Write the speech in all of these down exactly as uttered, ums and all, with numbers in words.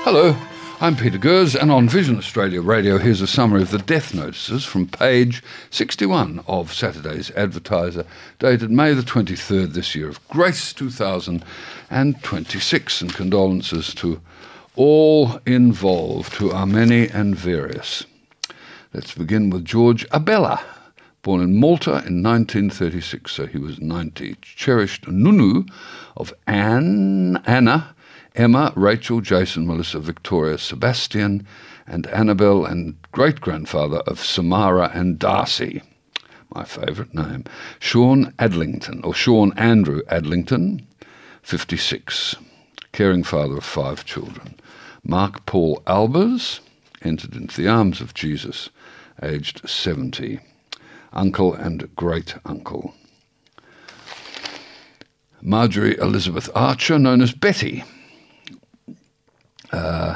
Hello, I'm Peter Gers, and on Vision Australia Radio, here's a summary of the death notices from page sixty-one of Saturday's Advertiser, dated May the twenty-third this year of Grace two thousand twenty-six, and condolences to all involved, who are many and various. Let's begin with George Abella, born in Malta in nineteen thirty-six, so he was ninety. Cherished Nunu of Anne, Anna, Emma, Rachel, Jason, Melissa, Victoria, Sebastian, and Annabelle, and great-grandfather of Samara and Darcy, my favourite name. Sean Adlington, or Sean Andrew Adlington, fifty-six, caring father of five children. Mark Paul Albers entered into the arms of Jesus, aged seventy, uncle and great-uncle. Marjorie Elizabeth Archer, known as Betty, Uh,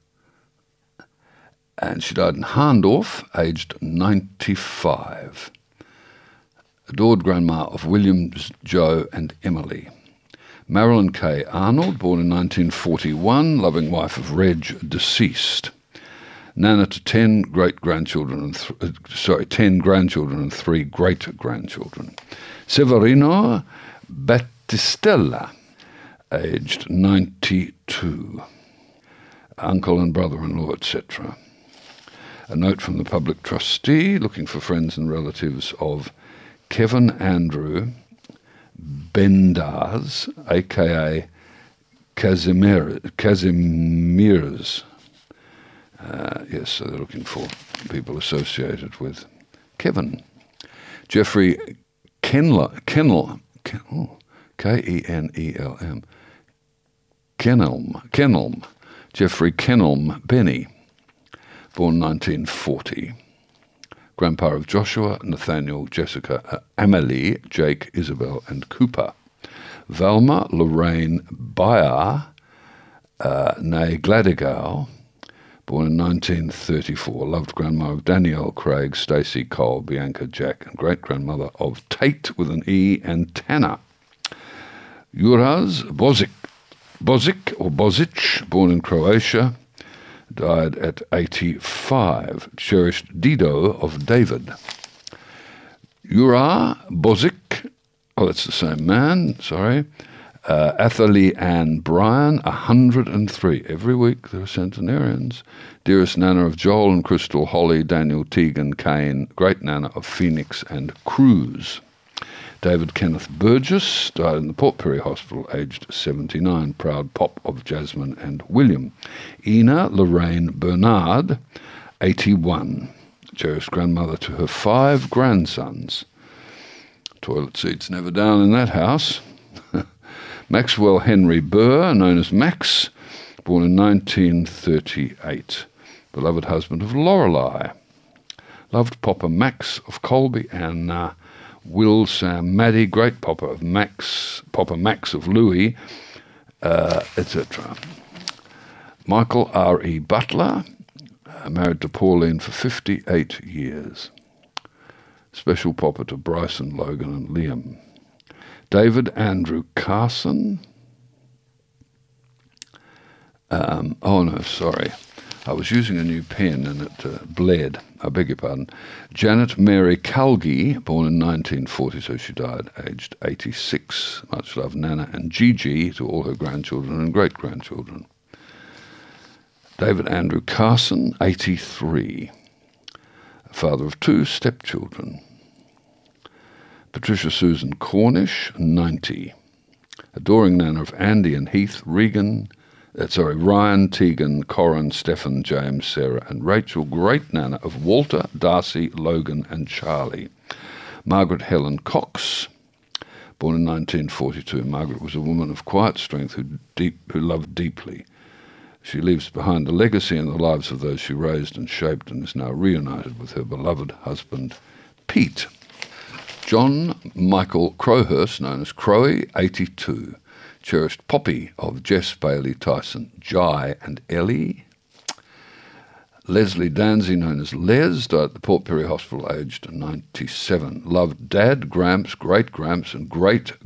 and she died in Harndorf, aged ninety-five. Adored grandma of Williams, Joe and Emily. Marilyn K. Arnold, born in nineteen forty-one, loving wife of Reg, deceased. Nana to ten great-grandchildren, and th- uh, sorry, ten grandchildren and three great-grandchildren. Severino Battistella, aged ninety-two. Uncle and brother-in-law, et cetera. A note from the public trustee looking for friends and relatives of Kevin Andrew Bendars, a k a. Casimir, Casimirs. Uh, yes, so they're looking for people associated with Kevin. Jeffrey Kenl, Kennel, Ken, oh, K E N E L M, Kenelm, Kenelm, Jeffrey Kenelm Benny, born nineteen forty. Grandpa of Joshua, Nathaniel, Jessica, uh, Amelie, Jake, Isabel, and Cooper. Valma Lorraine Bayer, uh, née Gladigow, born in nineteen thirty-four. Loved grandma of Danielle, Craig, Stacey, Cole, Bianca, Jack, and great-grandmother of Tate with an E and Tanner. Juraz Bozic, Bozic or Bozic, born in Croatia, died at eighty-five. Cherished Dido of David. Ura Bozic, oh, that's the same man, sorry. Uh, Athalie Ann Bryan, one hundred and three. Every week there are centenarians. Dearest Nana of Joel and Crystal, Holly, Daniel, Tegan, Kane, Great Nana of Phoenix and Cruz. David Kenneth Burgess died in the Port Pirie Hospital, aged seventy-nine. Proud pop of Jasmine and William. Ina Lorraine Bernard, eighty-one. Cherished grandmother to her five grandsons. Toilet seats never down in that house. Maxwell Henry Burr, known as Max, born in nineteen thirty-eight. Beloved husband of Lorelei. Loved Papa Max of Colby and uh, Will Sam Maddie, great Papa of Max, Papa Max of Louis, uh, et cetera. Michael R E Butler, uh, married to Pauline for fifty-eight years. Special Papa to Bryson, Logan and Liam. David Andrew Carson. Um, oh no, sorry. I was using a new pen and it uh, bled. I beg your pardon. Janet Mary Calgie, born in nineteen forty, so she died aged eighty-six. Much love, Nana and Gigi, to all her grandchildren and great-grandchildren. David Andrew Carson, eighty-three. Father of two stepchildren. Patricia Susan Cornish, ninety. Adoring Nana of Andy and Heath, Regan, uh, sorry, Ryan, Tegan, Corin, Stephen, James, Sarah and Rachel. Great Nana of Walter, Darcy, Logan and Charlie. Margaret Helen Cox, born in nineteen forty-two. Margaret was a woman of quiet strength who, deep, who loved deeply. She leaves behind a legacy in the lives of those she raised and shaped, and is now reunited with her beloved husband, Pete. John Michael Crowhurst, known as Crowy, eighty-two. Cherished Poppy of Jess, Bailey, Tyson, Jai and Ellie. Leslie Danzy, known as Les, died at the Port Pirie Hospital, aged ninety-seven. Loved Dad, Gramps, Great Gramps and Great